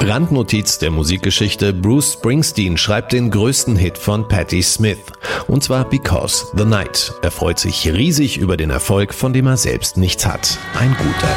Randnotiz der Musikgeschichte: Bruce Springsteen schreibt den größten Hit von Patti Smith. Und zwar Because the Night. Er freut sich riesig über den Erfolg, von dem er selbst nichts hat. Ein guter